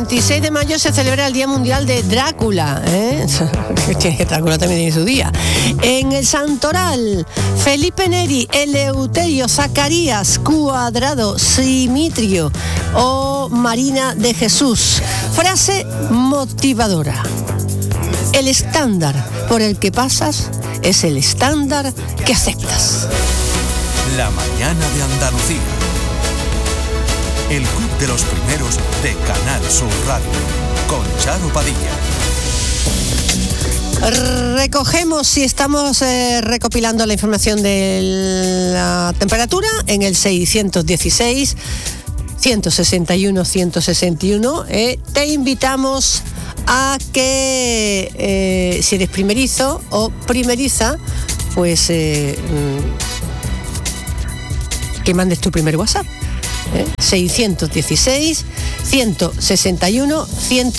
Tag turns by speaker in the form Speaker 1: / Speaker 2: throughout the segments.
Speaker 1: 26 de mayo se celebra el Día Mundial de Drácula, Drácula también tiene su día. En el Santoral, Felipe Neri, Eleuterio, Zacarías, Cuadrado, Simitrio o Marina de Jesús. Frase motivadora: el estándar por el que pasas es el estándar que aceptas.
Speaker 2: La mañana de Andalucía. El club de los primeros de Canal Sur Radio, con Charo Padilla.
Speaker 1: Recogemos y estamos recopilando la información de la temperatura en el 616 161 161. Te invitamos a que si eres primerizo o primeriza, pues que mandes tu primer WhatsApp. 616 161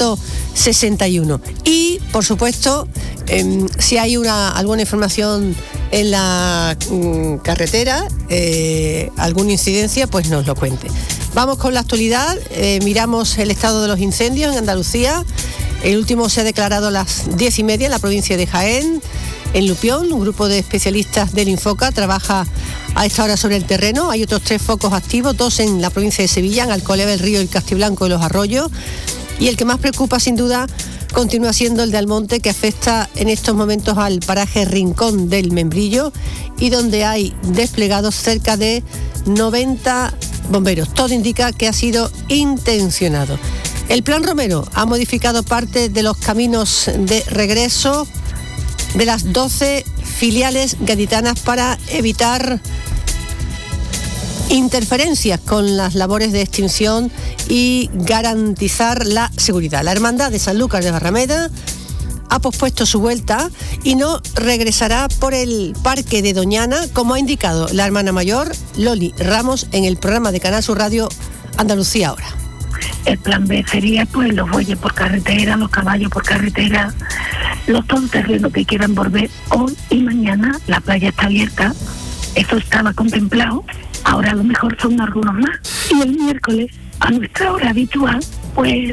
Speaker 1: 161. Y por supuesto, si hay alguna información en la carretera, alguna incidencia, pues nos lo cuente. Vamos con la actualidad. Miramos el estado de los incendios en Andalucía. El último se ha declarado a las 10:30 en la provincia de Jaén. En Lupión, un grupo de especialistas del Infoca trabaja a esta hora sobre el terreno. Hay otros 3 focos activos, 2 en la provincia de Sevilla, en Alcolea del Río, el Castiblanco y Los Arroyos. Y el que más preocupa, sin duda, continúa siendo el de Almonte, que afecta en estos momentos al paraje Rincón del Membrillo y donde hay desplegados cerca de 90 bomberos. Todo indica que ha sido intencionado. El Plan Romero ha modificado parte de los caminos de regreso de las 12 filiales gaditanas para evitar interferencias con las labores de extinción y garantizar la seguridad. La Hermandad de Sanlúcar de Barrameda ha pospuesto su vuelta y no regresará por el Parque de Doñana, como ha indicado la hermana mayor Loli Ramos en el programa de Canal Sur Radio Andalucía Ahora.
Speaker 3: El plan B sería pues los bueyes por carretera, los caballos por carretera, los todoterrenos que quieran volver hoy y mañana. La playa está abierta, eso estaba contemplado, ahora a lo mejor son algunos más. Y el miércoles, a nuestra hora habitual, pues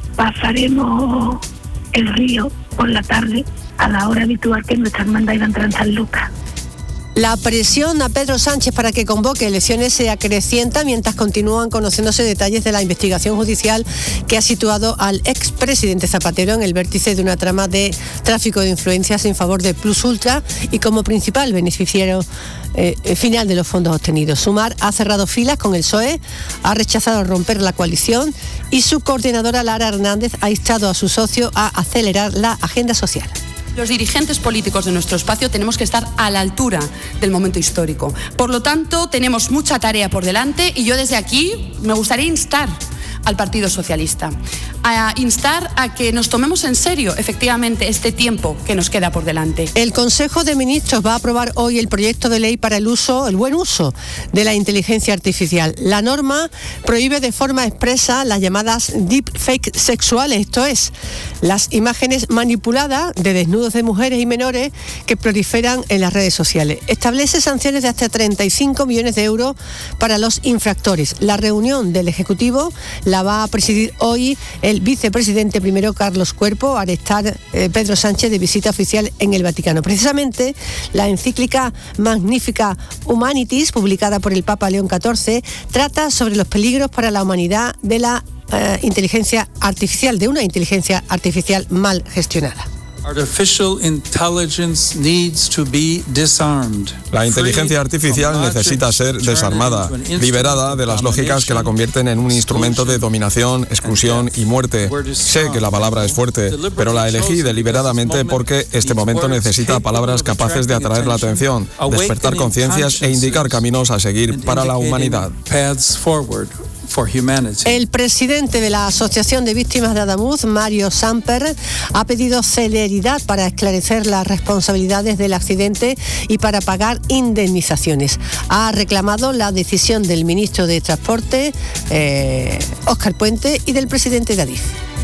Speaker 3: pasaremos el río por la tarde a la hora habitual que nuestra hermandad iba a entrar en San Lucas.
Speaker 1: La presión a Pedro Sánchez para que convoque elecciones se acrecienta mientras continúan conociéndose detalles de la investigación judicial que ha situado al expresidente Zapatero en el vértice de una trama de tráfico de influencias en favor de Plus Ultra y como principal beneficiario final de los fondos obtenidos. Sumar ha cerrado filas con el PSOE, ha rechazado romper la coalición y su coordinadora Lara Hernández ha instado a su socio a acelerar la agenda social.
Speaker 4: Los dirigentes políticos de nuestro espacio tenemos que estar a la altura del momento histórico. Por lo tanto, tenemos mucha tarea por delante y yo desde aquí me gustaría instar al Partido Socialista, a instar a que nos tomemos en serio, efectivamente, este tiempo que nos queda por delante. El Consejo de Ministros va a aprobar hoy el proyecto de ley para el buen uso de la inteligencia artificial. La norma prohíbe de forma expresa las llamadas deepfake sexuales, esto es, las imágenes manipuladas de desnudos de mujeres y menores que proliferan en las redes sociales. Establece sanciones de hasta 35 millones de euros para los infractores. La reunión del Ejecutivo la va a presidir hoy el vicepresidente primero Carlos Cuerpo al estar Pedro Sánchez de visita oficial en el Vaticano. Precisamente la encíclica Magnificat Humanitas, publicada por el Papa León XIV, trata sobre los peligros para la humanidad de la inteligencia artificial, de una inteligencia artificial mal gestionada.
Speaker 5: La inteligencia artificial necesita ser desarmada, liberada de las lógicas que la convierten en un instrumento de dominación, exclusión y muerte. Sé que la palabra es fuerte, pero la elegí deliberadamente porque este momento necesita palabras capaces de atraer la atención, despertar conciencias e indicar caminos a seguir para la humanidad.
Speaker 1: El presidente de la Asociación de Víctimas de Adamuz, Mario Samper, ha pedido celeridad para esclarecer las responsabilidades del accidente y para pagar indemnizaciones. Ha reclamado la decisión del ministro de Transporte, Óscar Puente, y del presidente de Adif.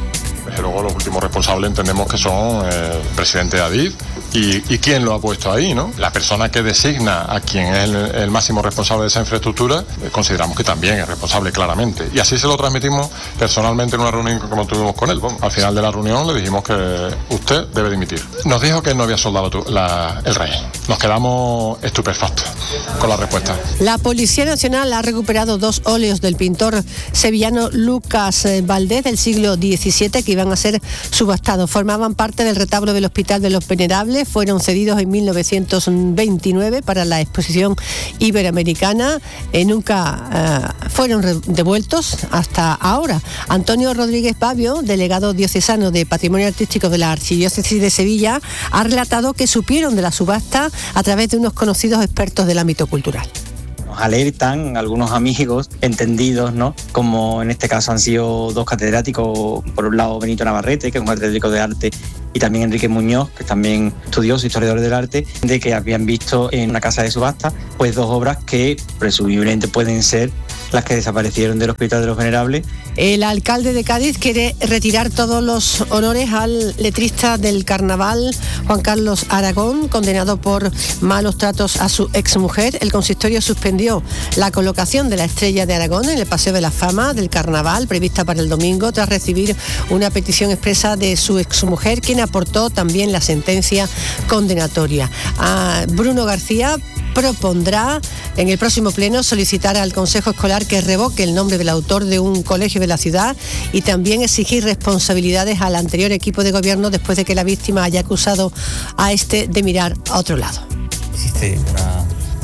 Speaker 6: Desde luego los últimos responsables entendemos que son el presidente de Adif y quién lo ha puesto ahí, ¿no? La persona que designa a quien es el máximo responsable de esa infraestructura, consideramos que también es responsable claramente. Y así se lo transmitimos personalmente en una reunión como tuvimos con él. Bueno, al final de la reunión le dijimos que usted debe dimitir. Nos dijo que no había soldado el rey. Nos quedamos estupefactos con la respuesta.
Speaker 1: La Policía Nacional ha recuperado 2 óleos del pintor sevillano Lucas Valdés del siglo XVII que iban a ser subastados. Formaban parte del retablo del Hospital de los Venerables. Fueron cedidos en 1929 para la exposición iberoamericana. Nunca fueron devueltos hasta ahora. Antonio Rodríguez Pavio, delegado diocesano de Patrimonio Artístico de la Archidiócesis de Sevilla, ha relatado que supieron de la subasta a través de unos conocidos expertos del ámbito cultural.
Speaker 7: Nos alertan algunos amigos entendidos, ¿no? Como en este caso han sido 2 catedráticos, por un lado Benito Navarrete, que es un catedrático de arte, y también Enrique Muñoz, que también estudioso, historiador del arte, de que habían visto en una casa de subasta pues 2 obras que presumiblemente pueden ser las que desaparecieron del Hospital de los Venerables.
Speaker 1: El alcalde de Cádiz quiere retirar todos los honores al letrista del carnaval, Juan Carlos Aragón, condenado por malos tratos a su exmujer. El consistorio suspendió la colocación de la estrella de Aragón en el Paseo de la Fama del carnaval, prevista para el domingo, tras recibir una petición expresa de su exmujer, quien aportó también la sentencia condenatoria. Bruno García propondrá en el próximo pleno solicitar al Consejo Escolar que revoque el nombre del autor de un colegio de la ciudad y también exigir responsabilidades al anterior equipo de gobierno después de que la víctima haya acusado a este de mirar a otro lado.
Speaker 8: Existe una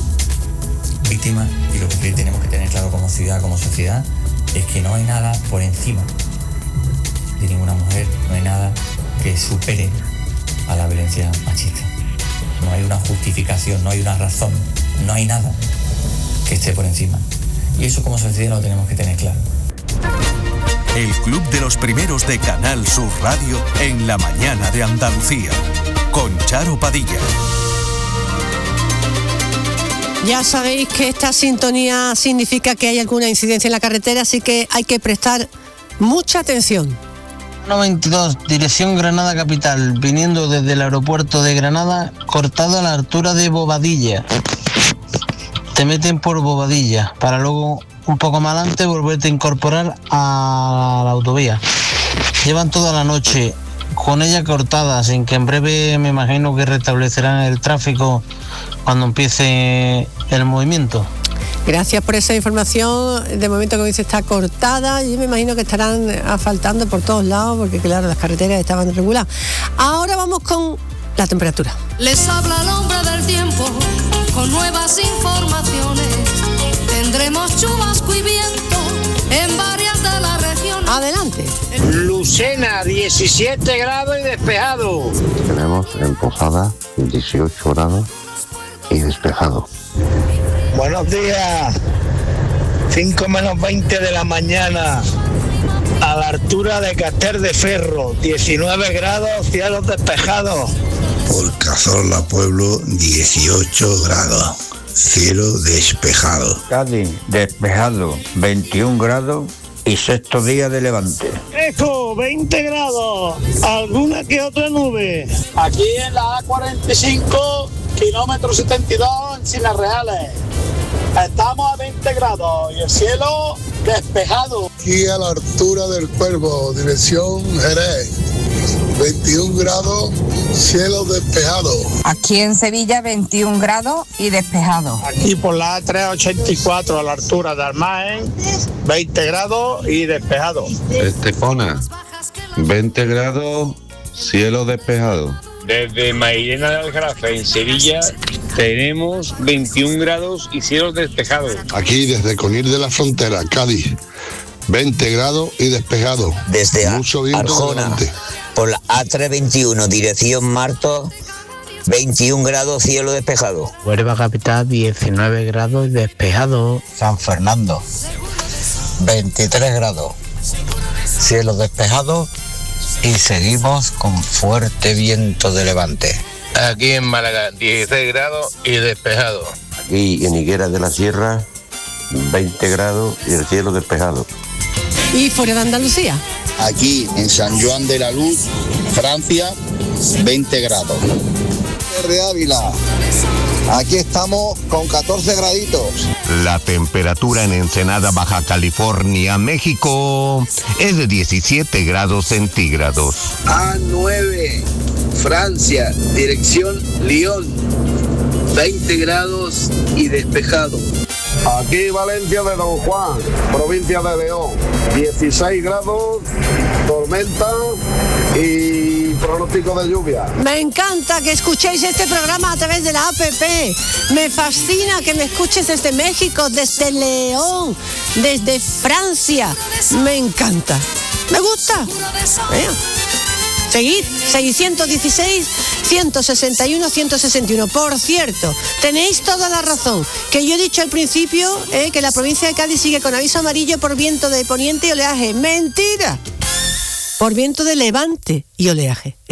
Speaker 8: víctima y lo que tenemos que tener claro como ciudad, como sociedad, es que no hay nada por encima de ninguna mujer, no hay nada que supere a la violencia machista. No hay una justificación, no hay una razón, no hay nada que esté por encima. Y eso como sociedad lo tenemos que tener claro.
Speaker 2: El Club de los Primeros de Canal Sur Radio en la mañana de Andalucía, con Charo Padilla.
Speaker 1: Ya sabéis que esta sintonía significa que hay alguna incidencia en la carretera, así que hay que prestar mucha atención.
Speaker 9: 92, dirección Granada Capital, viniendo desde el aeropuerto de Granada, cortado a la altura de Bobadilla. Te meten por Bobadilla, para luego un poco más adelante volverte a incorporar a la autovía. Llevan toda la noche con ella cortada, sin que en breve me imagino que restablecerán el tráfico cuando empiece el movimiento.
Speaker 1: Gracias por esa información. De momento, como dice, está cortada. Yo me imagino que estarán asfaltando por todos lados porque, claro, las carreteras estaban reguladas. Ahora vamos con la temperatura.
Speaker 10: Les habla el hombre del tiempo con nuevas informaciones. Tendremos chubasco y viento en varias de las regiones.
Speaker 1: Adelante.
Speaker 11: Lucena, 17 grados y despejado.
Speaker 12: Tenemos en Posada 18 grados y despejado.
Speaker 11: Buenos días, 5 menos 20 de la mañana, a la altura de Casterdeferro, 19 grados, cielos despejados.
Speaker 13: Por Cazorla Pueblo, 18 grados, cielo despejado.
Speaker 14: Cádiz, despejado, 21 grados y sexto día de levante.
Speaker 11: Eco, 20 grados, alguna que otra nube. Aquí en la A45, kilómetro 72 en Cinas Reales. Estamos a 20 grados y el cielo despejado.
Speaker 15: Aquí a la altura del Cuervo, dirección Jerez, 21 grados, cielo despejado.
Speaker 16: Aquí en Sevilla 21 grados y despejado.
Speaker 11: Aquí por la A384 a la altura de Almaen, 20 grados y despejado.
Speaker 17: Estepona, 20 grados, cielo despejado.
Speaker 18: Desde Mairena de Aljarafe, en Sevilla, tenemos 21 grados y cielos despejados.
Speaker 15: Aquí desde Conil de la Frontera, Cádiz, 20 grados y despejado.
Speaker 19: Desde
Speaker 15: Arjona,
Speaker 19: por la A321, dirección Marto, 21 grados, cielo despejado.
Speaker 9: Huelva Capital, 19 grados y despejado.
Speaker 20: San Fernando, 23 grados, cielo despejado. Y seguimos con fuerte viento de levante.
Speaker 18: Aquí en Málaga, 16 grados y despejado.
Speaker 12: Aquí en Higuera de la Sierra, 20 grados y el cielo despejado.
Speaker 1: ¿Y fuera de Andalucía?
Speaker 21: aquí en San Juan de la Luz, Francia, 20 grados.
Speaker 22: De Ávila, aquí estamos con 14 graditos.
Speaker 23: La temperatura en Ensenada, Baja California, México, es de 17 grados centígrados.
Speaker 22: A9, Francia, dirección Lyon, 20 grados y despejado.
Speaker 11: Aquí Valencia de Don Juan, provincia de León, 16 grados, tormenta y pronóstico de lluvia.
Speaker 1: Me encanta que escuchéis este programa a través de la APP. Me fascina que me escuches desde México, desde León, desde Francia. Me encanta. Me gusta. Seguid, 616 161 161. Por cierto, tenéis toda la razón, que yo he dicho al principio que la provincia de Cádiz sigue con aviso amarillo por viento de poniente y oleaje. ¡Mentira! Por viento de levante y oleaje.